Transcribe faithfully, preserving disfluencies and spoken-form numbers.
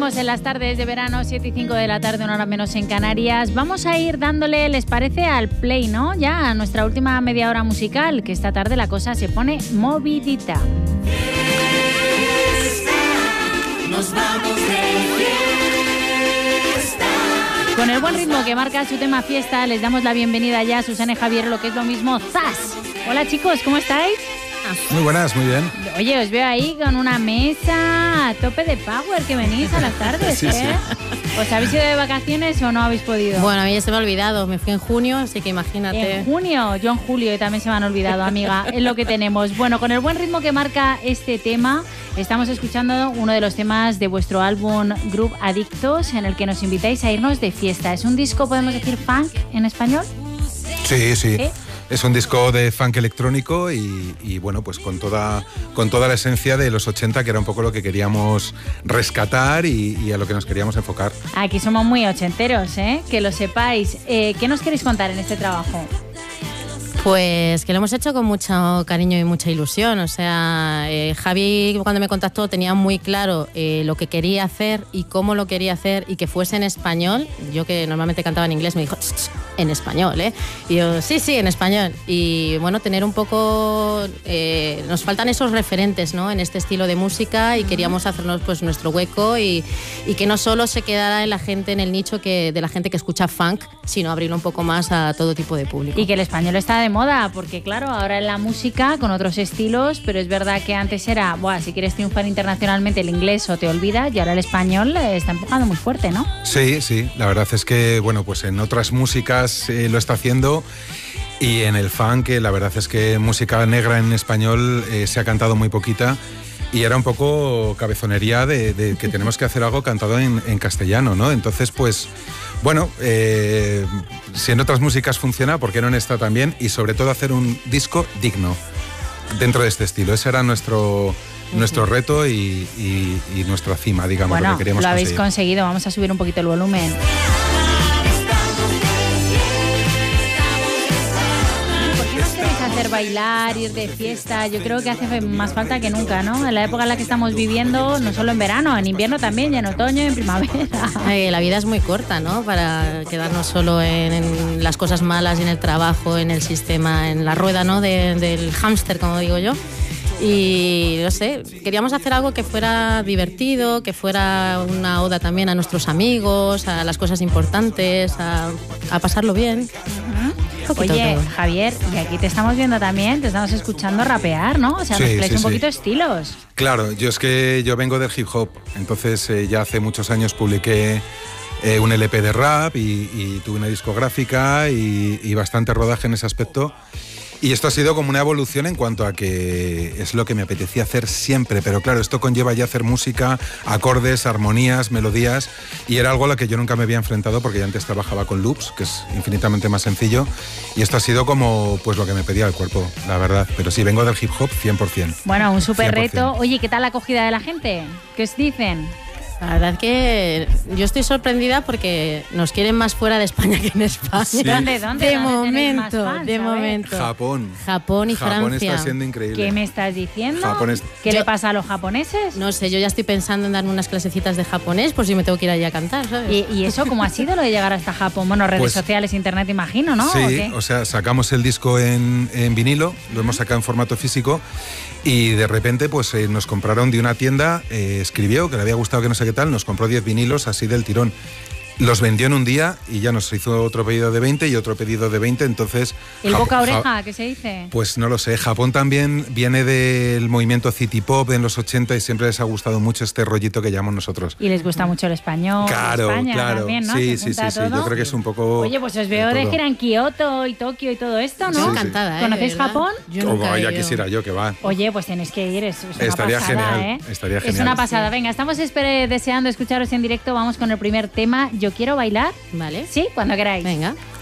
Seguimos en las tardes de verano, siete y cinco de la tarde, una hora menos en Canarias. Vamos a ir dándole, ¿les parece?, al play, ¿no? Ya a nuestra última media hora musical, que esta tarde la cosa se pone movidita. Nos vamos de fiesta. Con el buen ritmo que marca su tema fiesta, les damos la bienvenida ya a Susana y Javier, lo que es lo mismo, ¡zas! Hola chicos, ¿cómo estáis? Muy buenas, muy bien. Oye, os veo ahí con una mesa a tope de power que venís a las tardes, sí, ¿eh? Sí. ¿Os habéis ido de vacaciones o no habéis podido? Bueno, a mí ya se me ha olvidado, me fui en junio, así que imagínate. En junio, yo en julio y también se me han olvidado, amiga, es lo que tenemos. Bueno, con el buen ritmo que marca este tema, estamos escuchando uno de los temas de vuestro álbum Group Adictos, en el que nos invitáis a irnos de fiesta. ¿Es un disco, podemos decir, funk en español? Sí, sí. ¿Eh? Es un disco de funk electrónico y, y bueno, pues con toda, con toda la esencia de los ochenta, que era un poco lo que queríamos rescatar y, y a lo que nos queríamos enfocar. Aquí somos muy ochenteros, ¿eh? Que lo sepáis. Eh, ¿Qué nos queréis contar en este trabajo? Pues que lo hemos hecho con mucho cariño y mucha ilusión. O sea, eh, Javi cuando me contactó tenía muy claro eh, lo que quería hacer y cómo lo quería hacer y que fuese en español. Yo que normalmente cantaba en inglés me dijo, en español, ¿eh? Y yo, sí, sí, en español. Y bueno, tener un poco... Eh, nos faltan esos referentes, ¿no?, en este estilo de música y queríamos hacernos pues nuestro hueco y, y que no solo se quedara en la gente, en el nicho que, de la gente que escucha funk, sino abrirlo un poco más a todo tipo de público. Y que el español está de moda, porque claro, ahora en la música con otros estilos, pero es verdad que antes era, buah, si quieres triunfar internacionalmente el inglés o te olvidas, y ahora el español está empujando muy fuerte, ¿no? Sí, sí, la verdad es que, bueno, pues en otras músicas eh, lo está haciendo y en el funk, eh, la verdad es que música negra en español eh, se ha cantado muy poquita. Y era un poco cabezonería de, de que tenemos que hacer algo cantado en, en castellano, ¿no? Entonces, pues, bueno, eh, si en otras músicas funciona, ¿por qué no en esta también? Y sobre todo hacer un disco digno dentro de este estilo. Ese era nuestro, nuestro reto y, y, y nuestra cima, digamos, bueno, lo que queríamos lo habéis conseguir. conseguido. Vamos a subir un poquito el volumen. Hacer bailar, ir de fiesta, yo creo que hace más falta que nunca, ¿no? En la época en la que estamos viviendo, no solo en verano, en invierno también, y en otoño y en primavera. Ay, la vida es muy corta, ¿no? Para quedarnos solo en, en las cosas malas, en el trabajo, en el sistema, en la rueda, ¿no?, de, del hámster, como digo yo. Y no sé, queríamos hacer algo que fuera divertido, que fuera una oda también a nuestros amigos, a las cosas importantes, a, a pasarlo bien. Uh-huh. Oye, Javier, y aquí te estamos viendo también, te estamos escuchando rapear, ¿no? O sea, sí, mezcláis sí, un poquito sí. estilos. Claro, yo es que yo vengo del hip hop, entonces eh, ya hace muchos años publiqué eh, un L P de rap y, y tuve una discográfica y, y bastante rodaje en ese aspecto. Y esto ha sido como una evolución en cuanto a que es lo que me apetecía hacer siempre, pero claro, esto conlleva ya hacer música, acordes, armonías, melodías, y era algo a lo que yo nunca me había enfrentado porque ya antes trabajaba con loops, que es infinitamente más sencillo, y esto ha sido como pues lo que me pedía el cuerpo, la verdad. Pero sí, vengo del hip hop cien por ciento. Bueno, un súper cien por ciento. reto. Oye, ¿qué tal la acogida de la gente? ¿Qué os dicen? La verdad que yo estoy sorprendida porque nos quieren más fuera de España que en España. Sí. ¿Dónde, dónde? De ¿Dónde tenéis más momento, fans? de A ver. momento. Japón. Japón y Japón Francia. está siendo increíble. ¿Qué me estás diciendo? Japón es- ¿Qué Yo- le pasa a los japoneses? No sé, yo ya estoy pensando en darme unas clasecitas de japonés por si me tengo que ir allí a cantar, ¿sabes? ¿Y, y eso cómo ha sido lo de llegar hasta Japón? Bueno, redes Pues- sociales, internet, imagino, ¿no? ¿O Sí, qué? o sea, sacamos el disco en, en vinilo, lo hemos sacado en formato físico y de repente pues eh, nos compraron de una tienda, eh, escribió que le había gustado que no sé qué tal, nos compró diez vinilos así del tirón. Los vendió en un día y ya nos hizo otro pedido de veinte y otro pedido de veinte, entonces... ¿El Jap- boca a Ja- oreja, qué se dice? Pues no lo sé, Japón también viene del movimiento city pop en los ochenta y siempre les ha gustado mucho este rollito que llamamos nosotros. Y les gusta mucho el español, Claro, España claro, también, ¿no? sí, Se sí, sí, junta sí, todo. yo creo que es un poco... Oye, pues os veo de de todo. gira en Kioto y Tokio y todo esto, ¿no? Sí, sí. Encantada, ¿eh? ¿Conocéis de verdad. Japón? Yo Oh, nunca he ya ido. quisiera yo que va. Oye, pues tenéis que ir, es, es una Estaría pasada, genial, ¿eh? estaría Es genial. una pasada. Venga, estamos espere- deseando escucharos en directo. Vamos con el primer tema. Yo quiero bailar. Vale. Sí, cuando queráis. Venga.